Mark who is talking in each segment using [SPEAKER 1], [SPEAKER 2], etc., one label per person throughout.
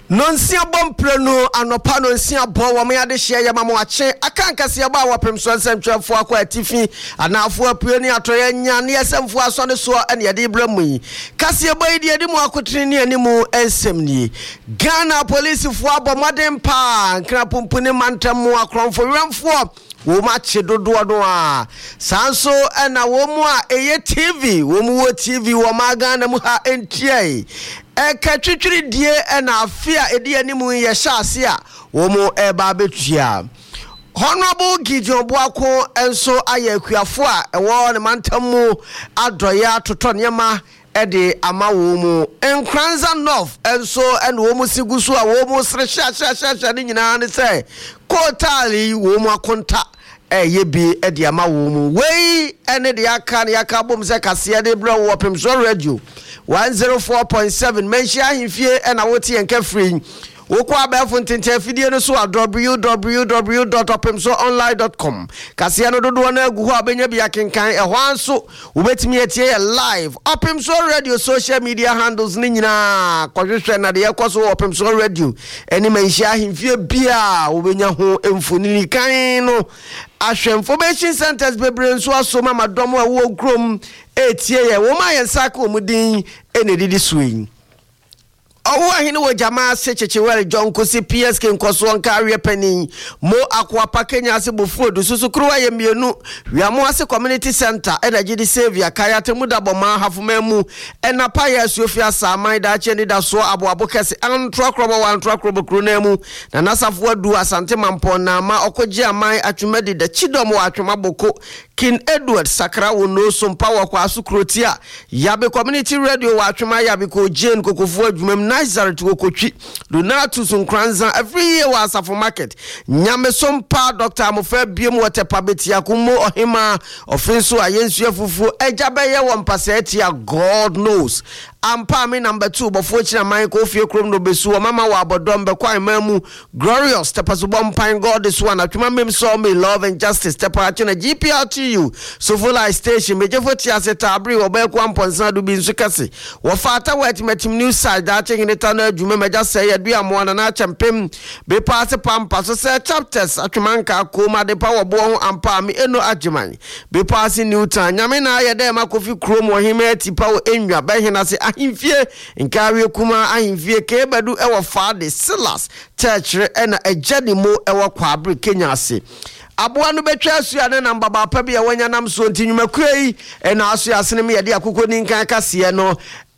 [SPEAKER 1] Nonsia bompreno anopa nonsia bo wo me ade hye ya mamo ache akankase ba wapemso nsentwefo akwa atifi anafo apue ni atoye nya ne esemfo aso ne so ene yade bramu yi kase ba yi de mu akotri ne animu ensem ni Ghana police fo abomaden pa nkra pumpuni mantamu akronfo wemfo wo ma che dodo no a sanso na wo mu a eye TV wo mu wo TV wo ma Ghana mu ha entie ka twitwiri die na afia edi animu ye hyase a wo mu ba betua Honorable Gideon Boako enso ayekuafo a wo ne mantamu adoya totonyema ede ama wo mu Nkranza North enso ene wo mu sigusu a wo mu sre sha ni nyina ne se kotali wo mu akonta yebi ede ama wo mu wei ene de aka ne aka bom se kase de bro wo pemso radio 104.7 menshia himfie ena woti enka free wokwa abafo ntente fidie no so www.opemsoonline.com kase no dodo na agu ho abenya bia kenkan ehwo anso wobetimi atie live Opemso radio social media handles ni nyina kwahwehwe na de yekoso Opemso radio eni menshia himfie bia wobenya ho emfonini kan no information centers bebre nso aso mama domo awo krom etie ye wo ma yensaka omudin enedidi suyin owo ahine wo jama sechechewel John Kosi PSK nkoso nkawe pani mo akwa pakenya ase bofu do susu kruwa ye mienu wiamo ase community center energy di savior kayate mudaboma hafumemu enapa ya sofia saman da che ni da so abo kese antro krobo krunemu na nasafo adu asante mampon na ma okoje aman atwumadi da chidomo atwuma boko King Edward Sakra wo no so power kwa asukrotia yabe community radio wa atwuma yabe ko Jane kokofu adwumam Nazareth wo kotwi Donatus Nkranza every year wa Asafo market nyame sompa Dr. Amofa biem wotepa betia kumo ohima ofenso ayensu afufu ejabe wo mpase etia God knows ampa me number 2 bofo china man ko fie krom no besu o mama wa abodom be kwan mamu glorious tepaso bompan God this one atwuma mem so me love and justice tepa china GPRTU so full station mejefo ti aseta abri wo be ko amponsa do bi nsu kase wo fata wet metim news side that thing in the adwuma meja say aduamo na champem be pass pampa so say chapters atwuma nka koma de pa wo bo ho ampa me eno agyeman be pass Newton nyame na ye dem akofi krom wo hima tipa wo enwa be hena se ahimfie nkawe kuma ahimfie kebadu ewo Fade Silas church ena ejanimo ewo kwabre Kenya ase aboa no betwa asu ane na mbaba pa bia wanya nam so ntinwumakuei ena asu asene me yede akoko ninkan kase no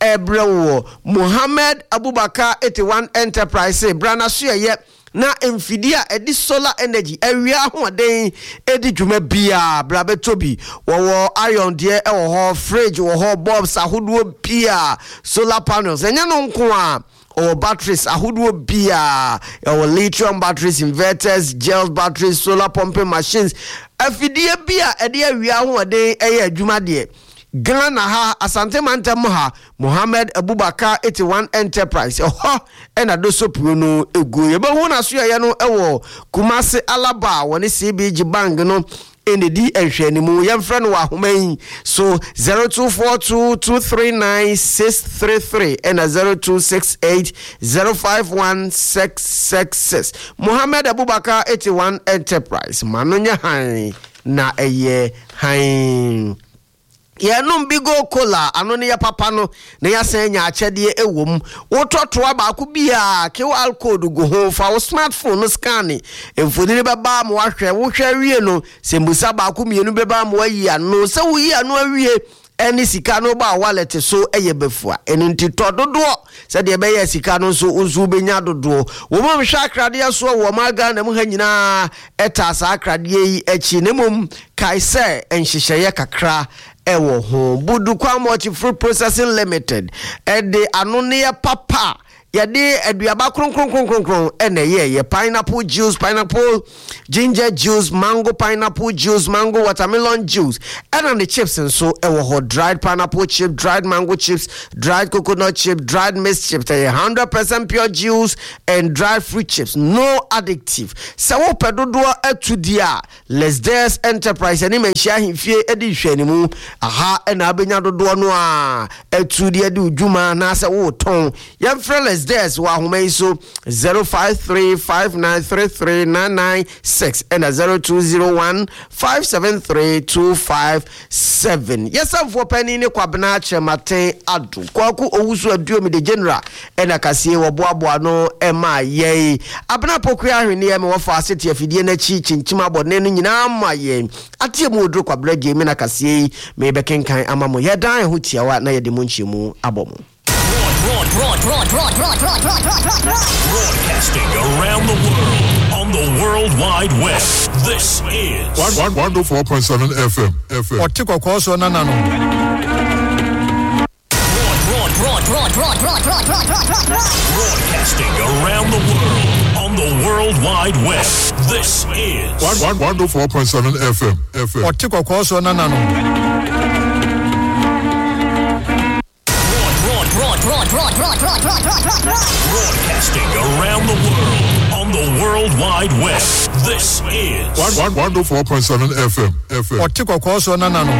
[SPEAKER 1] ebrewo Muhammad Abubakar 81 Enterprise brana so ye na emfidia edi solar energy awia hoden edi dwuma bia brabetobi wo iron de ho fridge wo bulbs ahodo bia solar panels enya no nko a or batteries ahodo bia or lithium batteries inverters gel batteries solar pumping machines afidia bia edi awia hoden eye adwuma de Ghana ha asante mantam ha Muhammad Abubakar 81 Enterprise ena do sopro no egu ye be hu na so ye no ewo Kumasi Alaba woni CBG bank no enedi ehwani mu ye mfra no wa homan so 0242239633 ena 0268051666 Muhammad Abubakar 81 Enterprise manonya han na eye han Yenum bigo kola anone ya papa no na ya senya achede ewom wototoa ba ku bia QR code go ho fa wo smartphone no scan emfodini beba mo ahwe wo hwe wie no sembusa ba ku mienu beba mo ayi ano se wo yi ano awie eni sika no ba wallet so eye befua eni ntito dodo se de be ye sika no so unzu benya dodo wo mo hwa akrade so wo maga na mu ha nyina eta sa akrade yi echi ne mum kai se enhyehyeye kakra ewo ho budu kwa multi fruit processing limited ede anone papa yade aduaba kronkron ene ye pineapple juice, pineapple ginger juice, mango pineapple juice, mango watermelon juice and the chips and so ewo ho dried pineapple chip, dried mango chips, dried coconut chip, dried maize chips 100% pure juice and dried fruit chips, no addictive. Sawo pedodo etudia Lesdes Enterprise ani menhia himfie edi hwanimu aha na abenya dodo no a etudia di udwuma na se wo ton yemfrele Des wa homa so 0535933996 and 0201573257. Yes, I'm for penny ne kwabena chemate adu. Kwaku owusu aduo mi de general and akasie wo boaboa no ema ye. Abena pokua hwene ye me wo fa asete afidie na chi chinchima bodne no nyina ma ye. Atie mu odro kwabra je me na kasie me be kenkan amamo ye dan ho tiawa na ye de mu nchimu abomo.
[SPEAKER 2] Broadcasting around the world on the World Wide Web. This is
[SPEAKER 3] 104.7 FM.
[SPEAKER 4] Otiko koso nanano.
[SPEAKER 2] Broadcasting around the world on the World Wide Web. This is
[SPEAKER 3] 104.7 FM.
[SPEAKER 4] Otiko koso nanano.
[SPEAKER 2] Broadcasting around the world on the World Wide Web. This is
[SPEAKER 3] 104.7 FM.
[SPEAKER 4] Otiko koso nanano.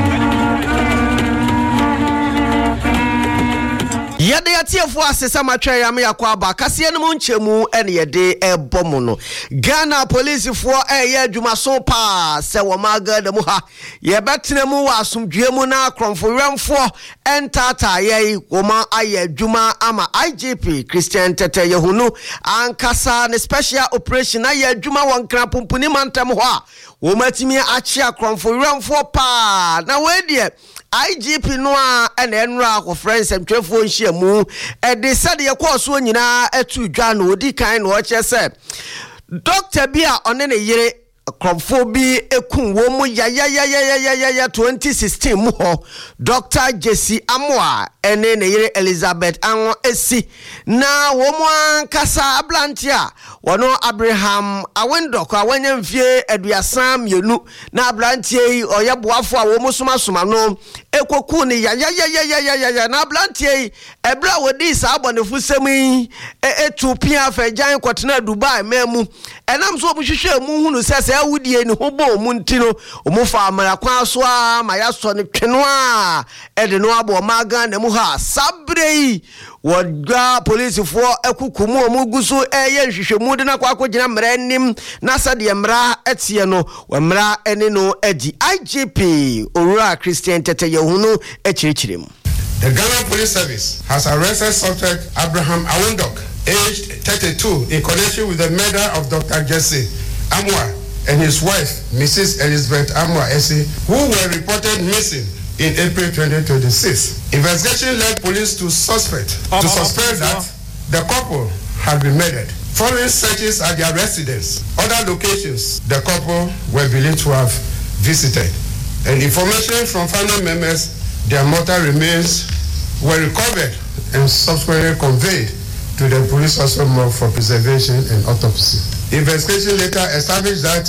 [SPEAKER 1] Yade atiefo asesa matwa ya me yakwa ba kase no nchemu ene yede ebomo no Ghana police fo eye adwuma so pa se wo maga da mu ha ye betena mu wa asomdwe mu na kromfowemfo entata ye wo ma aye adwuma ama IGP Christian Tete Yehunu ankasa ne special operation aye adwuma won kra pumpuni mantam ho a wo matimi achia kromfowemfo pa na we de IGP no a ene enra ko friends emtwefo nhia mu e de sade ye course nyina atu dwa na odi kan no che se doctor bia one ne yire kromfo bi ekun wo mu ya 2016 mu ho Dr. Jesse Amoa ene ne yire Elizabeth Anwo esi na wo mu ankasa ablantia wono Abraham Awendoko awanya mfie aduasam yenu na ablantie yi oyeboafo a wo mu soma no ekoku ni ya na ablantie ebra wodi sa abonefo semi Ethiopia fajan kwotena Dubai memu enam so obuhwehwe mu hunu sese awudie ni hobo mu ntino omufa amara kwa so a ma ya so ne tweno a ede no abo maga na mu ha sabrei wodwa police for ekukumu omugusu eye nhwehwemu de na kwa akogina mranim na sade mra etie no wemra ene no edi IGP Owura Christian Tete Yehunu echirichirem.
[SPEAKER 5] The Ghana Police Service has arrested suspect Abraham Awendok, aged 32, in connection with the murder of Dr. Jesse Amoa and his wife, Mrs. Elizabeth Amoa Esi, who were reported missing in April 2026. Investigation led police to suspect that the couple had been murdered. Following searches at their residence, other locations the couple were believed to have visited, and information from family members, their mortal remains were recovered and subsequently conveyed to the police hospital morgue for preservation and autopsy. Investigation later established that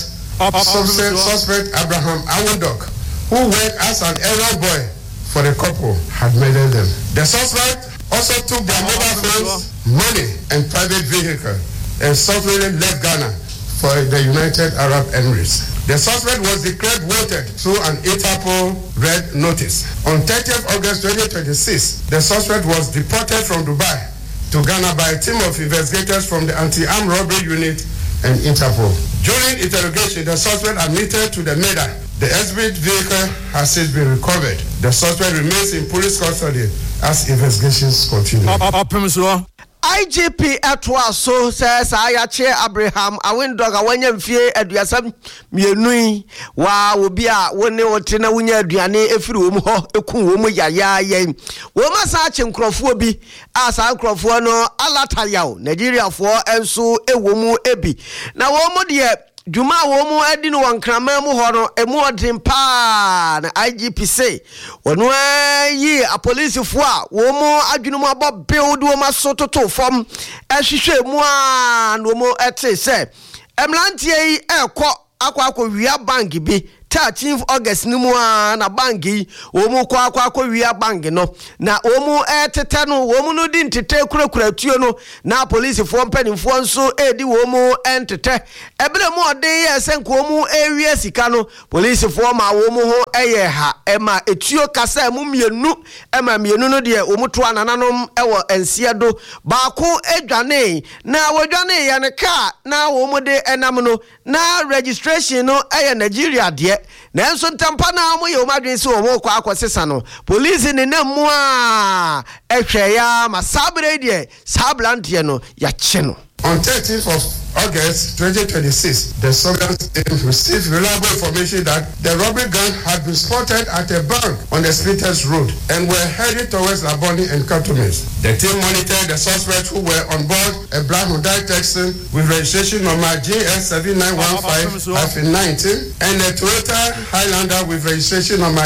[SPEAKER 5] suspect Abraham Awendok, who worked as an errand boy for the couple, had murdered them. The suspect also took their mobile phones, money, and private vehicle, and subsequently left Ghana for the United Arab Emirates. The suspect was declared wanted through an Interpol red notice. On 30th August 2026, the suspect was deported from Dubai to Ghana by a team of investigators from the Anti-Armed Robbery Unit and Interpol. During interrogation, the suspect admitted to the murder. The exhibit vehicle has since been recovered. The suspect remains in police custody as investigations continue.
[SPEAKER 1] IGP atwa so says ayache Abraham Awendok awanya mfie aduasam mienui wa obi a woni wotena wunya aduane efiri wo mu ho ekun wo mu yayayen wo masa ache nkrofo bi asa nkrofo no alatayaw Nigeria fo enso ewo mu ebi na wo mu de Juma wo mu adi no wankrama mu ho no emu odin pa na IGP say wono yi a police fo a wo mu adwunu mu abo build wo masototo fom ehwehwe mu a no mu ete say emlantie yi ekọ akwa wia bank bi 13th August ni mu na banki omu kwa wia bank no na omu tete no omu no di ntete kurakura tuo no na police fo mpanimfo nso edi omu entete ebele mu odin ye senko omu ewie sika no police fo ma omu ho eye ha ema etuo kasa mu mienu ema mienu no de omu to anananom ewo ensiedo baako edwane na wodwane ya ne ka na omu de enam no na registration no eye Nigeria de na enso ntampa na omu ye omu adwen se omu kwa akwosesa no police ne namu a ehwe ya masabre de sablante no ya che no.
[SPEAKER 5] On 13th of August 2026, the Southern State received reliable information that the robbery gang had been spotted at a bank on the Splitters Road and were heading towards Laboni and Cantonments. The team monitored the suspects who were on board a black Hyundai Texan with registration number GS7915-19 and a Toyota Highlander with registration number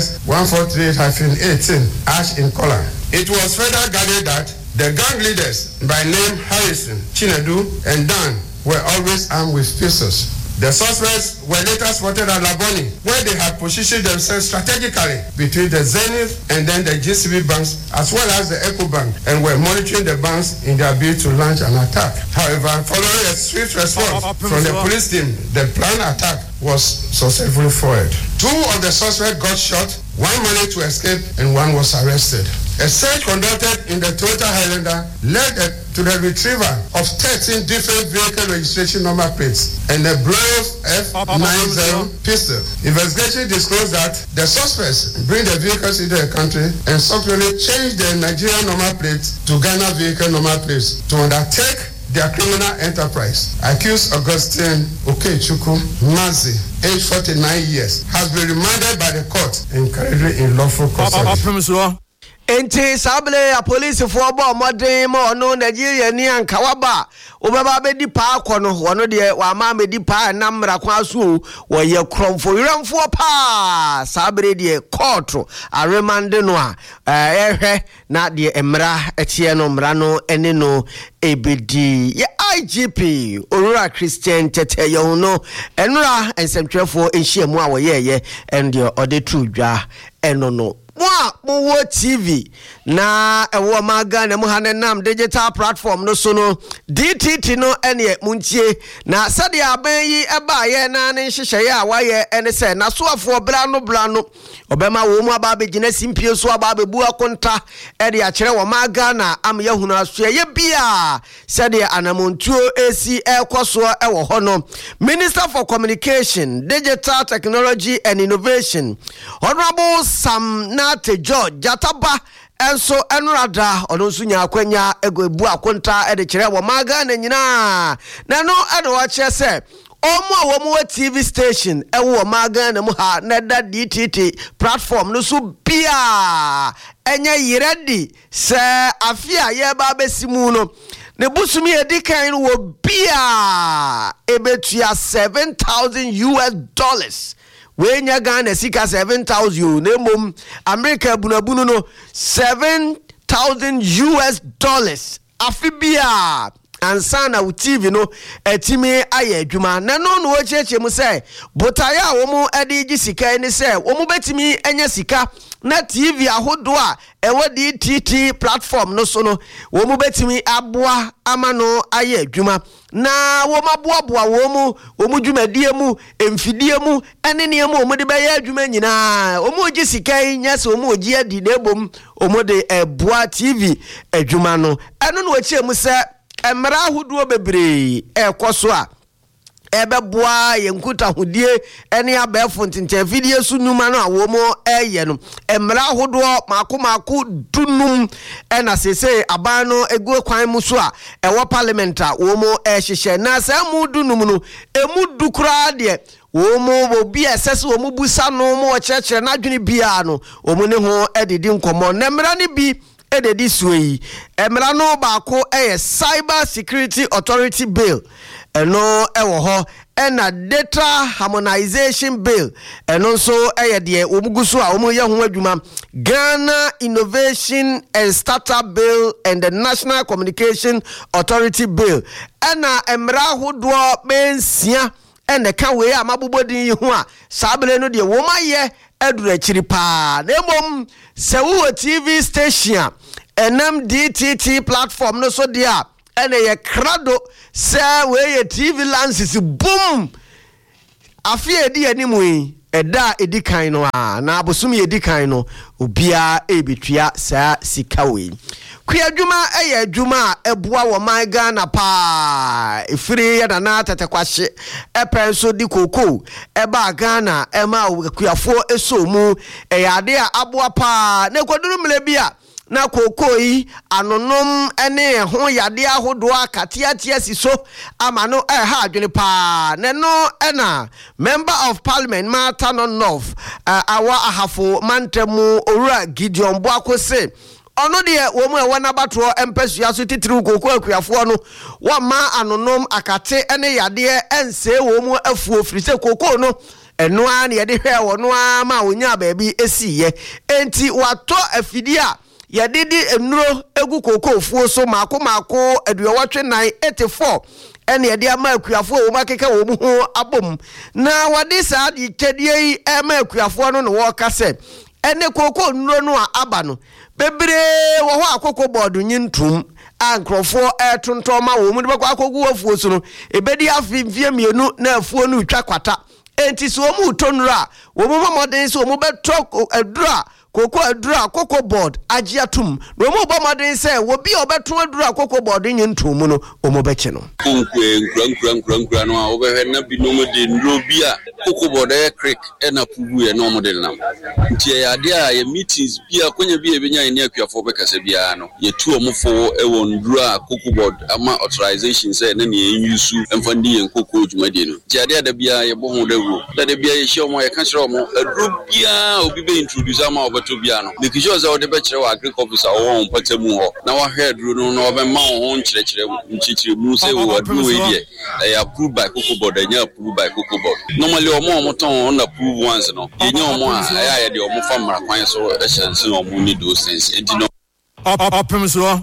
[SPEAKER 5] GS143-18 ash in color. It was further gathered that the gang leaders by name Harrison, Chinedu, and Dan were always armed with pistols. The suspects were later spotted at Laboni, where they had positioned themselves strategically between the Zenith and then the GCB banks, as well as the Eco Bank, and were monitoring the banks in their bid to launch an attack. However, following a swift response from the police team, the planned attack was successfully foiled. 2 of the suspects got shot, 1 managed to escape, and 1 was arrested. A search conducted in the Toyota Highlander led to the retrieval of 13 different vehicle registration number plates and a Bros F90 pistol. Investigation disclosed that the suspects bring the vehicles into the country and subsequently change their Nigerian number plates to Ghana vehicle number plates to undertake their criminal enterprise. Accused Augustine Okechukwu Mazi, age 49 years, has been remanded by the court and currently in lawful custody.
[SPEAKER 1] Enti sabele ya police fo bo modern mo no Nigeria ni ankawaba obeba be di pa akono wono de wa ma me di pa na mra kwa so wo ye kromfo yiramfo pa sabere de court aremande no a ehwe na de emra etie no mra no ene no ebedi ye IGP Orura Christian Tete yo no enra ensemtwefo enhiamu a wo ye and the ode trudwa eno no mo TV na ewo maga na mu hanenam digital platform no so no DTT no ene muntie na sade aban yi eba ye na ne hyehyeye a waye ene se na so afo bra no obema wo mu aba begina simpie so aba bebu akonta ede a kire wo maga na am yahunu aso ye bia sade anamontuo esi ekoso ewo ho no Minister for Communication, Digital Technology and Innovation Honorable Sam Nate George Jataba enso enrada onunsu nya akwanya egobu akonta ede kire wo maga na nyina na no ade wa kire se omo TV station ewo maga na mu ha na da DTT platform no so bia enya yiredi se afia ye ba besimu no ne busumi edikan wo bia ebetua $7,000 wenya Ghana sika 7,000 nemom America bunabunu no $7,000 afibia ansana u TV no etimi aye adwuma na no no cheche mu se botaya wo mu edi sika ni se wo mu betimi enya sika na TV ahodo a ewo DTT platform no so no wo mu betimi aboa amano aye adwuma na wo maboaboa wo mu dwumadie mu emfidie mu ene ne mu wo mu de beye adwuma nyina wo mu sika nya se wo mu ogi adi na ebom wo mu de eboa TV adwuma no eno no wache mu se emra huduo bebre ekoso a ebeboa yenkuta hudie ene abefo ntinche video su numa no awomo eye no emra huduo makomaku dunum ena sese aban no egu kwan mu so a ewo parliament a womo ehihye na sa mu dunum no emu dukura de womo obi esese womo busa no mo chekere na dwene bia no womo ne ho edidi nkomo na emra ne bi ededi suyi emra no baako Cyber Security Authority Bill eno ewo ho ena Data Harmonization Bill eno so de omuguso a omu ye ho adwuma Ghana Innovation and Startup Bill and the National Communication Authority Bill ena emra hodo bensia ene ka we amabobodin yi ho a saabele no de wo maye edura chiri pa na emom se wo TV station enam DTT platform no so dia ene ye krado se we ye TV lances boom afie di animu yi eda edikan no a na abosom ye edikan no obia ebetua saa sika we kuyadwuma eye adwuma eboa wo man Ghana pa efiri ya na tetekwahye epenso di koko eba Ghana ema kuyafo esomu eyade a aboa pa na koduru mle bia na koko yi anonom ene ho yade ahodo akatiatia siso amano ha adwene pa ne no ena member of parliament Martha North awa ahafo mantemu owura Gideon Boakose ono de wo mu wana bato empesua so titiri koko akuafo no wa ma anonom akate ene yade ense wo mu afuo frise koko no eno an ye de hwe wo no ma onya baabi esiye enti wato afidia yadidi enuro egu koko fuo so mako aduawatwe 984 ene yade ama akuafo wo makeka wo mu ho abom na wade saa di tedie yi ama akuafo no wo kase ene koko nuro no aba no bebre wo ho akoko bodu nyintum ankrofo etontoma wo mu de bakwa akogu afuo so no ebedi afimfie mienu na afuo no twa kwata enti so mu tonura wo mu moden so mu beto adura koko adura koko board agiatum no mu bomoden se wo bi obeto adura koko board nyintum no o mu beche no
[SPEAKER 6] nkran no a obehwe na bi no mu de ndro bi a koko board e creek e na pubu e no mu de nam nti ya de a ye meetings bi a konya bi e benya ne akuafo bekasa bia no ye tu omfo e wo ndro a koko board ama authorization say na ne yusu emfandi ye koko dwumade no ti ade ada bia ye bo ho dawo da bia ye hye omo ye ka kire omo adro bia obi be introduce ama obeto bia no make sure say o de be kire wa agriculture officer wo mpatamu ho na wa hwe adro no na obe ma ho nchire mu say wo adro we die they approved by Cocoa Board and you approved by Cocoa Board. Normally, or ton on approved ones, no. You know more. I had your farmer acquaintance or essence or money those things. And you know,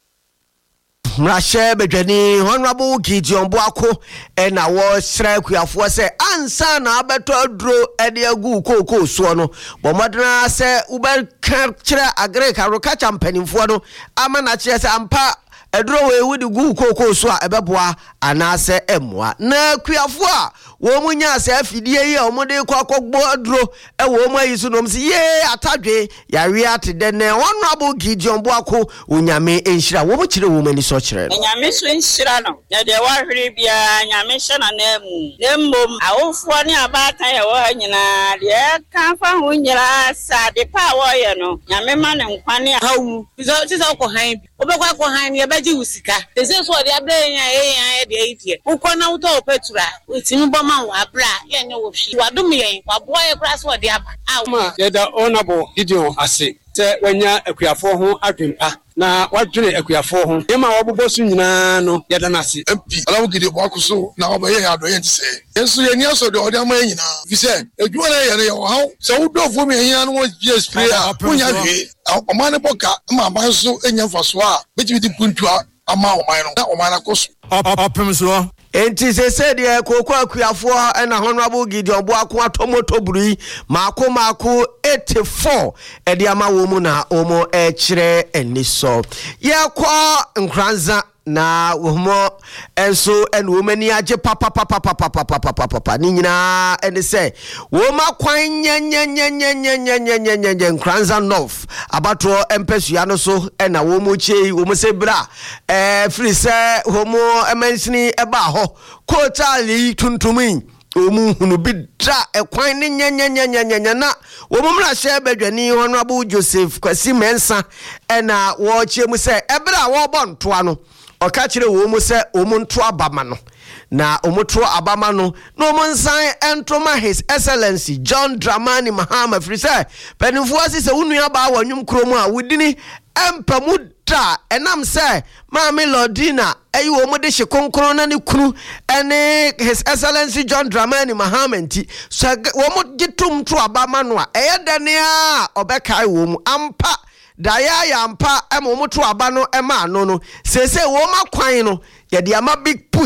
[SPEAKER 1] Mrashe bedwani honorable Gideon Boako and our strike we have say ansa na abeto adro ede agu koko so no bomodna se uber kire agreka roka champanimfo no amana kire se ampa edro we wudi gu koko so a ebeboa anase emwa na kuafo a wo munya ase afidie yi omode kwakogbo adro e wo mu ayisu no msi ye atadwe yare atede ne honorable Gideon Boako onyame enhira wo mu kire wo mani so kire
[SPEAKER 7] nyame so enhira no na de wa hwere bia nyame hye na namu nemmom awofo ne abata ye wo hanyina de ka fa ho nyira sa de pa wo ye no nyame ma ne nkwane hawu so ko han bi obekwa ko han ye beji usika ese so de abre ya de idie ukona uto opetura utimi boma wa abra ye nye wo hwi wadum yen waboa ye kra so de aba
[SPEAKER 8] ma ye da honorable Gideon ase se wanya akuafo ho adwempa na wadwene akuafo ho ema wabobo so nyina no ye da nase
[SPEAKER 3] MP alawo Gideon Boako so na obaye ya do yen se enso ye ni aso de ode ama nyina fi se adwuma na ye ne yo haw se wodofo me hia no wo spray a wonya hwe omane boka ma ban so enya faso a betimi puntu ama oman no na oman akoso
[SPEAKER 4] apemso
[SPEAKER 1] enti se said ye koko akuafo na honorable Gideon Boako atomoto buru mako 84 edi ama wo mu na omo kire eniso ye kwa nkranza na womo enso en womani age papa ni nyina ene se woma kwan nya nkranza North abato empesua no so na womo chei womo se bra free se womo emensini eba ho kotali tuntumin omu hunu bidra ekwan ne nya na womo mra hye bedwani honorable Joseph Kwasi Mensa na wo chemu se ebra wo bontoa no oka kire wo mu se omuntu abama no na omuto abama no no monsan entoma his excellency John Dramani Mahama Frisa penifo asise unua ba wanwum kromu a wudini empamu da enam se maami Lordina ayi wo mu de hye konkron na ne kunu ene his excellency John Dramani Mahama nti so wo mu gitum to abama no a eyedane a obekai wo mu ampa daya yampa emomuto aba no ema no sese wo makwan no ye de ama big push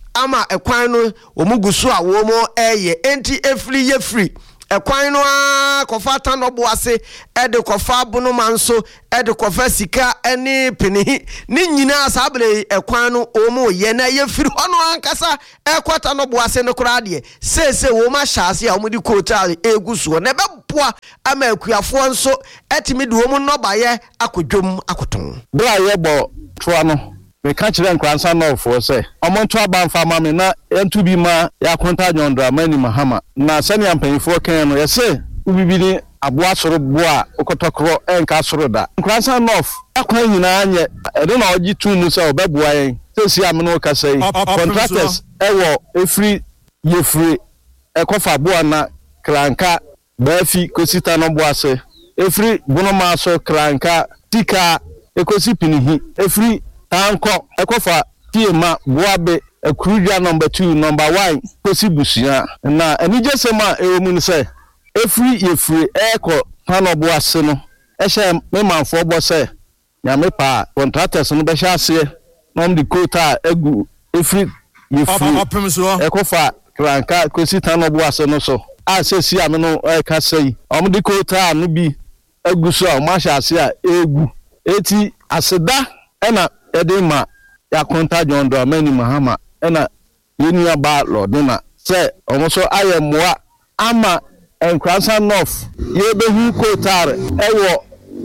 [SPEAKER 1] ama ekwan no omugu so a wo mo eye enti efri ye free ekwan no a kofa tanobo ase ede kofa bono manso ede kofa sika eni peni ni nyina asabele ekwan no omo ye na ye free hono ankasa ekwata no bo ase no kura de sese wo ma hyase a omudi kotal eguso na beboa ama akuafo nso etimi de omo no baye akodwom akoton
[SPEAKER 9] bla ye bo toa no me ka kire nkransa no fo se omonto abanfa ma me na entu bi ma ya konta nyondra mani mahama na sani ampanifo kan no ye se ubibini aboa soro boa okotokro enka soro da nkransa no akwan nyina anye ede na ogi tu mu se obeboa yen sesi ameno ka sei contractors ewo efri yefri ekofa boa na kranka bafi kosita no boa se efri bonoma so kranka tika ekosi pinihi efri tanko ekofa tiema boabe ekurudwa number 2 number 1 kosi busia na enije sema ewemu ni se efri yefri eko pano boase no ehye me manfo bo se nyame pa contractors no be hye ase no di quota egu efri yefri ekofa kranka kosi tano boase no so asesi ameno eka sei omdi quota no bi egu so o ma hye ase a egu eti aseda ena edema ya konta jondo amani mahama ena yenia ba lodina se omoso ayemwa ama enkransa north yebehu kotare ewo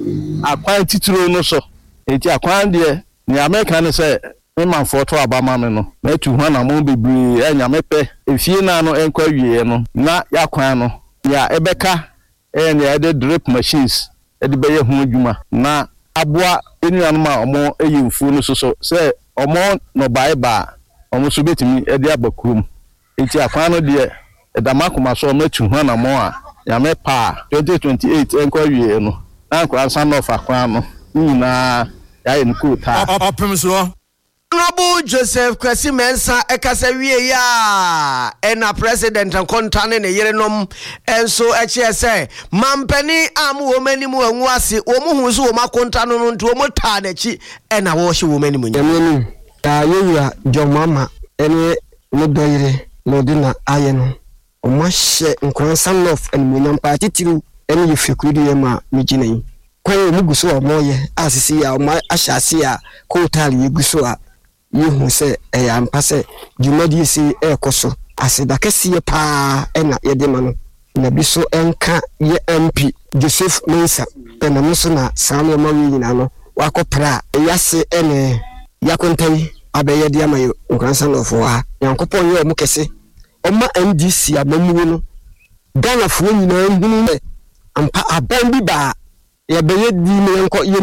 [SPEAKER 9] akwan titiro no so eti akwan de ni america ne se me manfo to abama me no na tu hwa na mo bebri enyame pe efie na no enkwa wie no na yakwan no ya ebeka ene ede drip machines ede beye hu adwuma na aboa enuanuma omo eyimfu no so se omo no baiba omo so betimi ede abakurum enti akwan no de edamakoma so matu hwa na mo a ya me pa 2028 enko wie no ankwa san of akwan no nyina ya enku ta
[SPEAKER 1] opemso Honorable Joseph Kwesi Mensah ekasa wie ya ena president kontane ne yerenom enso eche se mampani amu womani mu anwu ase omu hu so makontano no nto omu ta na chi ena wo hye womani mu
[SPEAKER 10] nyamenu ya yewura jomama ene no doyire no dina aye no omu hye nkransa nof enmunyam party tiru ene yefekudi yema migine kwa omu guso omoye asisi ya omu ahyase ya kotali yeguso a yehu se ampase jumadi si ekoso aseda kese pa ena yedema no na biso enka ye MP Joseph Mensah pena muso na sanu ma wi nyina no wakopra yase ene yakontai abeye dia mayo nkransa no fo ha yankopon ye mu kese oma NDC abamu no Ghana fo nyina hunu ampa aban bi ba ya beye di me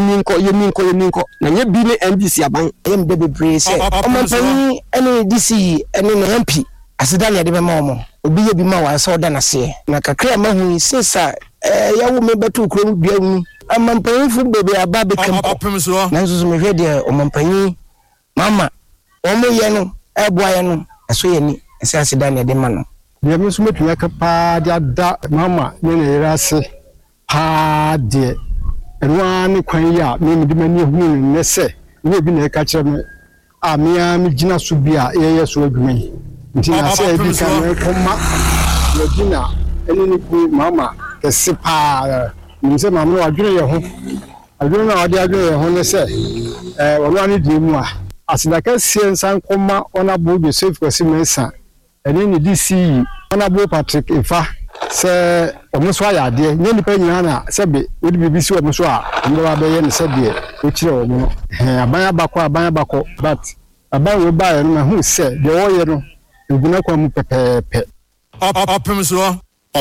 [SPEAKER 10] yeminko na nye bi ne NDC aban em bebe brace omapani ene DC ene na MP aseda ne de be ma omo obi ye bi ma wa so da na se na kakra ma hu sesa ya wo me betu kro bia hu amampani fu bebe aba be kem na nso me hwe de omampani mama omo ye no eboa ye no eso ye ni ese aseda ne de ma no
[SPEAKER 11] bia me so metua ka pa dia da mama ne ne rase pa de Erwani kwan ya me de mani hu ne se ne bi na ka kire me a me mi gina so bia ye so adwuma yi nti na se bi ka me koma ye gina eni ni ku mama ke se pa ni se mama no adwene ye ho adwene na odi adwene ye ho ne se Erwani di mu a asidaka sie nsan koma ona bo Joseph Kwesi Mensah eni ni DC ona bo Patrick Ifa se omuso ayade nye nipa nyina na sebe odi bibisi omuso a ndo abaye ne sebe o kire omo aban abako but aban we ba no hu se de oye no nguna kwa mu pepepe
[SPEAKER 4] opemso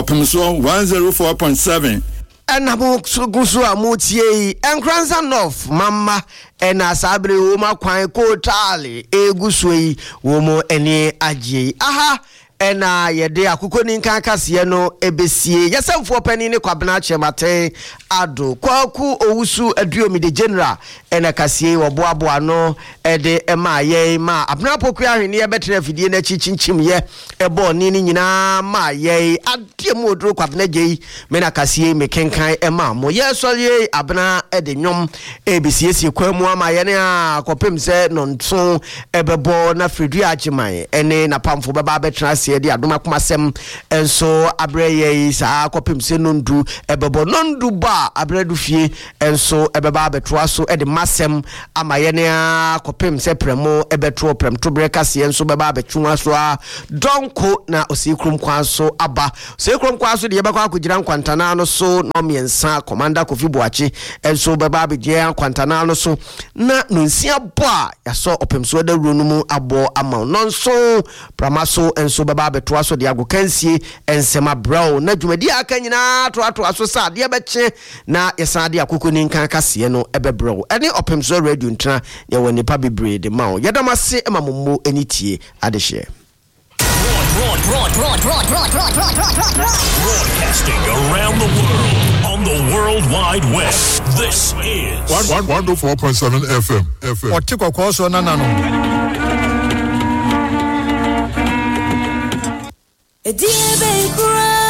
[SPEAKER 4] 104.7
[SPEAKER 1] enabo gusu amutie enkransa north mama ena sabre wo makwan ko tale egusu yi wo mo eni agye aha ena yede akoko ni nkan kase no ebesie yesemfo pani ne kwabena chemate ado kwaku owusu aduomi de general ena kase oboaboa no ede ema ye ma abna poku ahwene ye betre fidie na chichinchim ye ebo ni nyina ma ye adiem odro kwabena gei mena kase me kenkan ema mo ye sole abna ede nyom ebesie kwamu ama ye ne akopem se nonso ebebo na fridu agiman ene na pamfo beba betra se de adoma komasem enso abreye sa akopem se nondu ebebo nondu ba abredu fie enso ebeba betroa so ede masem ama ye ne akopem se premo ebetro prem to breka se enso beba betwa so a donko na osikrum kwan so aba osikrum kwan so de yebekwa akugira nkwantana no so no miensa commander Kofi Boachi enso beba beje nkwantana no so na nonsia bo a yaso opem so da runumu abo ama nonso pramaso enso beba betoa so de agokansie ensema brow na dwumadi aka nyina to aso sa de beche na yesade akoko ni nkan kase no ebebrow ene opem so radio ntra ye woni pa bebre de ma yedamase emamommo enitie adehye
[SPEAKER 2] Broadcasting around the world on the World Wide Web. This is
[SPEAKER 4] 104.7 FM. Otiko koso nanano.
[SPEAKER 12] Edie be